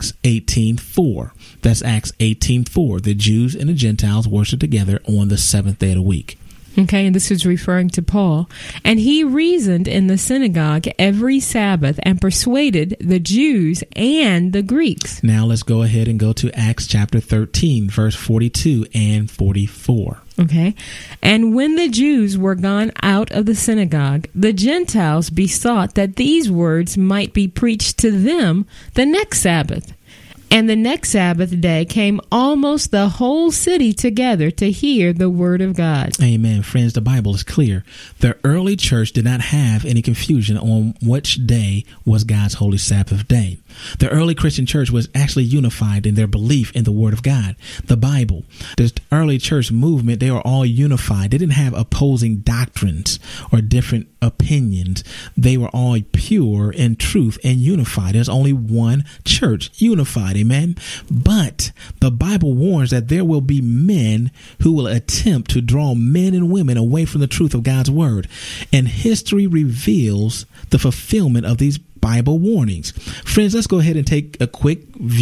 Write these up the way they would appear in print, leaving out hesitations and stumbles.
Acts 18:4. That's Acts 18:4. The Jews and the Gentiles worship together on the seventh day of the week. Okay, and this is referring to Paul. And he reasoned in the synagogue every Sabbath and persuaded the Jews and the Greeks. Now let's go ahead and go to Acts chapter 13, verse 42 and 44. Okay. And when the Jews were gone out of the synagogue, the Gentiles besought that these words might be preached to them the next Sabbath. And the next Sabbath day came almost the whole city together to hear the word of God. Amen. Friends, the Bible is clear. The early church did not have any confusion on which day was God's holy Sabbath day. The early Christian church was actually unified in their belief in the Word of God, the Bible. The early church movement, they were all unified. They didn't have opposing doctrines or different opinions. They were all pure in truth and unified. There's only one church, unified. Amen. But the Bible warns that there will be men who will attempt to draw men and women away from the truth of God's Word. And history reveals the fulfillment of these Bible warnings. Friends, let's go ahead and take a quick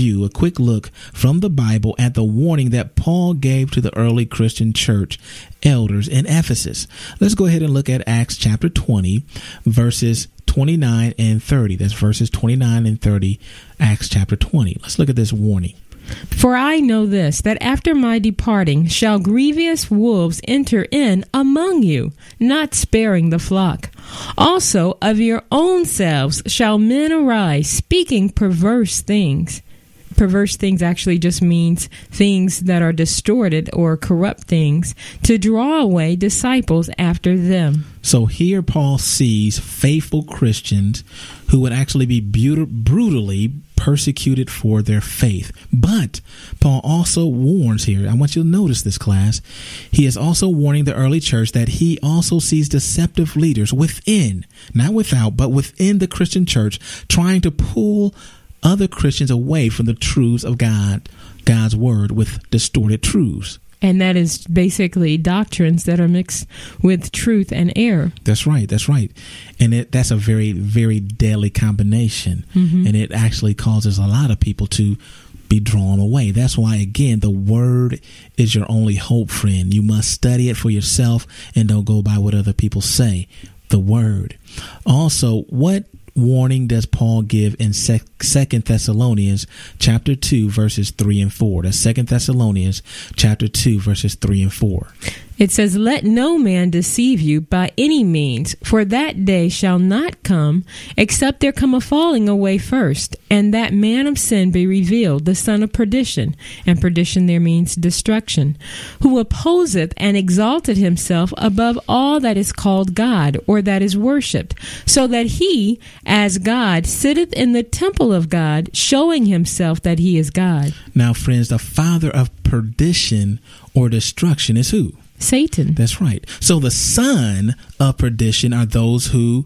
look from the Bible at the warning that Paul gave to the early Christian church elders in Ephesus. Let's go ahead and look at Acts chapter 20, verses 29 and 30. That's verses 29 and 30, Acts chapter 20. Let's look at this warning. For I know this, that after my departing shall grievous wolves enter in among you, not sparing the flock. Also of your own selves shall men arise, speaking perverse things. Perverse things actually just means things that are distorted or corrupt things, to draw away disciples after them. So here Paul sees faithful Christians who would actually be brutally persecuted for their faith. But Paul also warns here, I want you to notice this, class, he is also warning the early church that he also sees deceptive leaders within, not without, but within the Christian church, trying to pull other Christians away from the truths of God's Word with distorted truths. And that is basically doctrines that are mixed with truth and error. That's right. That's right. And that's a very, very deadly combination. Mm-hmm. And it actually causes a lot of people to be drawn away. That's why, again, the Word is your only hope, friend. You must study it for yourself and don't go by what other people say. The Word. Also, what warning does Paul give in 2 Thessalonians chapter 2 verses 3 and 4? That's 2 Thessalonians chapter 2 verses 3 and 4. It says, let no man deceive you by any means, for that day shall not come, except there come a falling away first, and that man of sin be revealed, the son of perdition, and perdition there means destruction, who opposeth and exalted himself above all that is called God, or that is worshipped, so that he, as God, sitteth in the temple of God, showing himself that he is God. Now, friends, the father of perdition or destruction is who? Satan. That's right. So the son of perdition are those who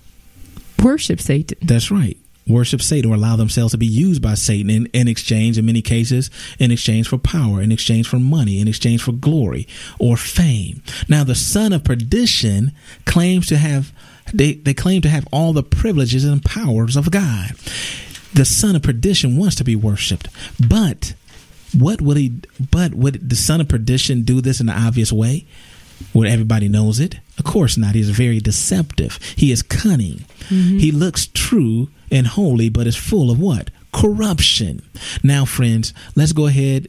worship Satan. That's right. Worship Satan, or allow themselves to be used by Satan in exchange, in many cases, in exchange for power, in exchange for money, in exchange for glory or fame. Now, the son of perdition claims to have, they claim to have all the privileges and powers of God. The son of perdition wants to be worshipped, but would the son of perdition do this in an obvious way where everybody knows it? Of course not. He's very deceptive. He is cunning. Mm-hmm. He looks true and holy, but is full of what? Corruption. Now, friends, let's go to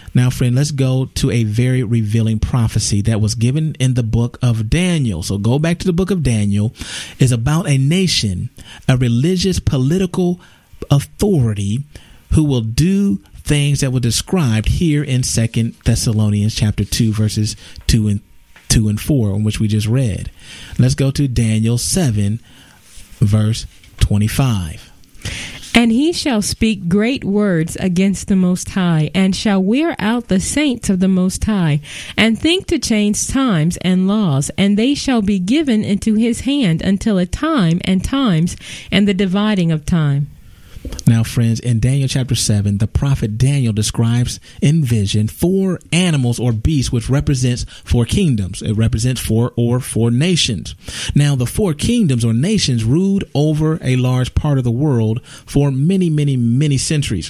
a very revealing prophecy that was given in the book of Daniel. So go back to the book of Daniel. It's about a nation, a religious political authority who will do things that were described here in 2 Thessalonians chapter 2 verses 2 and 4, in which we just read. Let's go to Daniel 7 verse 25. And he shall speak great words against the Most High, and shall wear out the saints of the Most High, and think to change times and laws, and they shall be given into his hand until a time and times and the dividing of time. Now, friends, in Daniel chapter 7, the prophet Daniel describes in vision 4 animals or beasts, which represents 4 kingdoms. It represents 4 nations. Now, the 4 kingdoms or nations ruled over a large part of the world for many, many, many centuries.